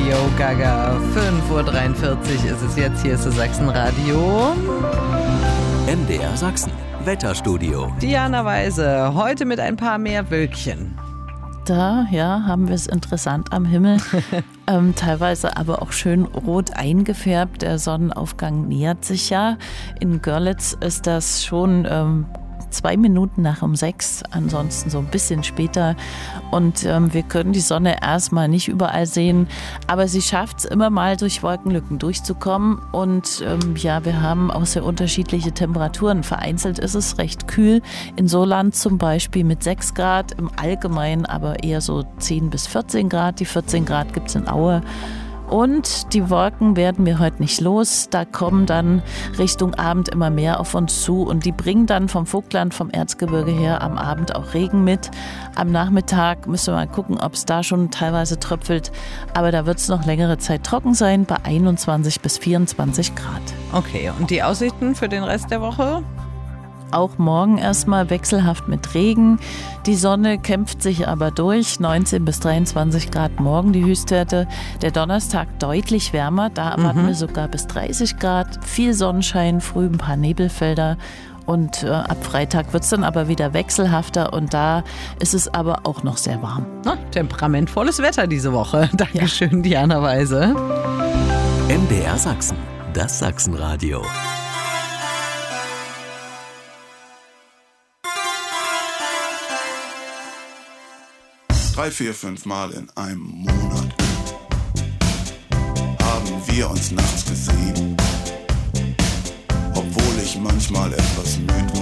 Lady Gaga. 5:43 Uhr ist es jetzt. Hier ist das Sachsenradio. MDR Sachsen, Wetterstudio. Diana Weise, heute mit ein paar mehr Wölkchen. Da, ja, haben wir es interessant am Himmel. Teilweise aber auch schön rot eingefärbt. Der Sonnenaufgang nähert sich ja. In Görlitz ist das schon 2 Minuten nach um 6, ansonsten so ein bisschen später. Und wir können die Sonne erstmal nicht überall sehen, aber sie schafft es immer mal durch Wolkenlücken durchzukommen. Und wir haben auch sehr unterschiedliche Temperaturen. Vereinzelt ist es recht kühl. In Soland zum Beispiel mit 6 Grad, im Allgemeinen aber eher so 10 bis 14 Grad. Die 14 Grad gibt es in Aue. Und die Wolken werden wir heute nicht los. Da kommen dann Richtung Abend immer mehr auf uns zu. Und die bringen dann vom Vogtland, vom Erzgebirge her am Abend auch Regen mit. Am Nachmittag müssen wir mal gucken, ob es da schon teilweise tröpfelt. Aber da wird es noch längere Zeit trocken sein, bei 21 bis 24 Grad. Okay, und die Aussichten für den Rest der Woche? Auch morgen erstmal wechselhaft mit Regen. Die Sonne kämpft sich aber durch. 19 bis 23 Grad morgen die Höchstwerte. Der Donnerstag deutlich wärmer. Da erwarten wir sogar bis 30 Grad. Viel Sonnenschein, früh ein paar Nebelfelder. Und ab Freitag wird es dann aber wieder wechselhafter. Und da ist es aber auch noch sehr warm. Temperamentvolles Wetter diese Woche. Dankeschön, Diana Weise. MDR Sachsen, das Sachsenradio. 3, 4, 5 Mal in einem Monat haben wir uns nachts gesehen, obwohl ich manchmal etwas müde war.